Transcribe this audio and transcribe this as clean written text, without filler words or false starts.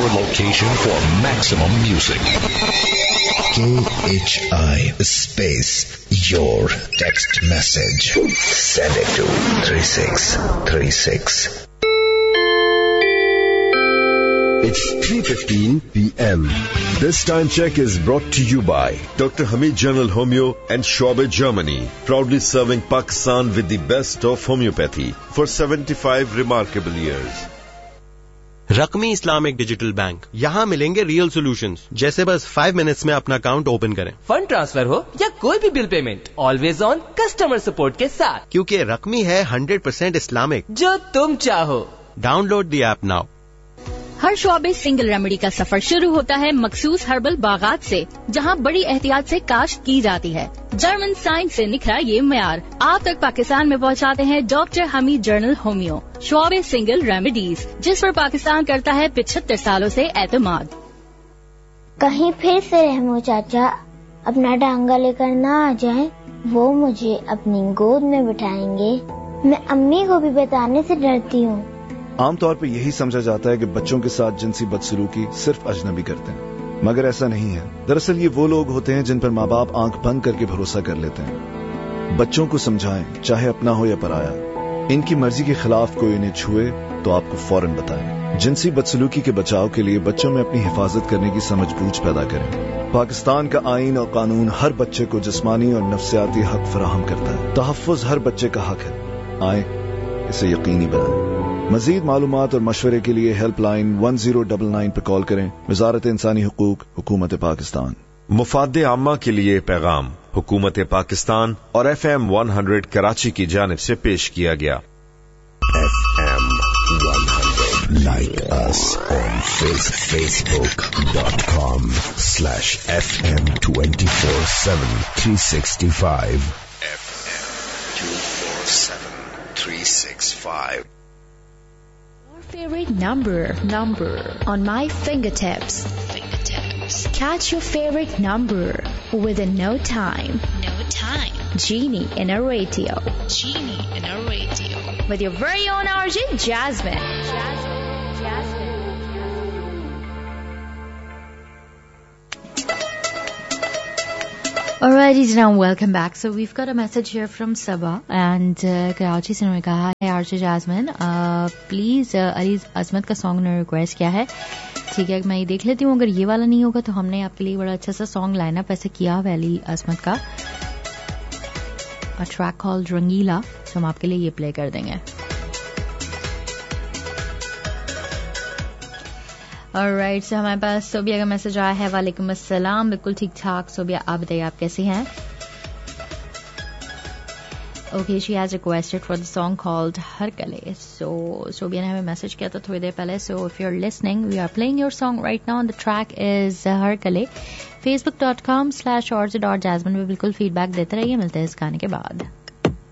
location for maximum music. KHI space your text message. Send it to 3636. It's 3:15 p.m. This time check is brought to you by Dr. Hamid General Homeo and Schwabe Germany, proudly serving Pakistan with the best of homeopathy for 75 remarkable years. रकमी Islamic digital bank, यहाँ मिलेंगे real solutions, जैसे बस 5 minutes में अपना account open करें, fund transfer हो या कोई भी bill payment, always on customer support के साथ, क्योंकि रकमी है 100% इस्लामिक, जो तुम चाहो। Download the app now. Her शॉबे single remedy का सफर शुरू होता है मखसूस हर्बल बागात से, जहां बड़ी एहतियात से काश्त की जाती है। जर्मन साइंस से निखरा ये म्यार आप तक पाकिस्तान में पहुंचाते हैं doctor Hamid journal homeo. शॉबे single remedies, जिस पर पाकिस्तान करता है 75 सालों से एतमाद। कहीं फिर से रहमो चाचा अपना डांगा लेकर ना आ जाएं, वो मुझे अपनी गोद में बिठाएंगे। मैं अम्मी को भी बताने से डरती हूँ। आमतौर पर यही समझा जाता है कि बच्चों के साथ जिनसी बदसलूकी सिर्फ अजनबी करते हैं, मगर ऐसा नहीं है। दरअसल ये वो लोग होते हैं जिन पर माँ बाप आंख बंद करके भरोसा कर लेते हैं। बच्चों को समझाएं, चाहे अपना हो या पराया। इनकी मर्जी के खिलाफ कोई इन्हें छुए तो आपको फौरन बताएं। जिनसी बदसलूकी के बचाव के लिए बच्चों में अपनी हिफाजत करने की समझबूझ पैदा करें। पाकिस्तान का आईन और कानून हर बच्चे को जिस्मानी और नफ्सियाती हक फराहम करता है। तहफ़्फ़ुज़ हर बच्चे का हक है। आए इसे यकीनी बनाएं। मजीद मालूमात और मशवरे के लिए हेल्पलाइन 1099 पर कॉल करें। वजारत इंसानी हुकूक, हुकूमत पाकिस्तान। मुफादे आम्मा के लिए पैगाम हुकूमत पाकिस्तान और FM 100 कराची की जानिब से पेश किया गया। FM 100. Like us on Facebook.com/FM 24/7 365. FM 24/7 365. Favorite number on my fingertips. Catch your favorite number within no time. Genie in a radio. With your very own RJ Jasmine. Alright, now welcome back. So we've got a message here from Sabah and Karachi से उन्होंने कहा है RJ jasmine please Ali अजमत का song ने request किया है। ठीक है, मैं ये देख लेती हूँ, अगर ये वाला नहीं होगा तो हमने आपके लिए बड़ा अच्छा सा सॉन्ग लाइनअप ऐसे किया हुआ अली अजमत का, a track called रंगीला, तो हम आपके लिए ये प्ले कर देंगे। ऑलराइट, सो हमारे पास सोबिया का मैसेज आया है। वालेकुम अस्सलाम, बिल्कुल ठीक ठाक सोबिया, आप बताइए आप कैसी हैं? Okay, she has requested for the song called her कले। सो सोबिया ने हमें मैसेज किया था थोड़ी देर पहले। So if you are listening, we are playing your song right now and the track is हर कले। Facebook.com/orz.jasmine पे बिल्कुल फीडबैक देते रहिए। मिलते हैं इस गाने के बाद।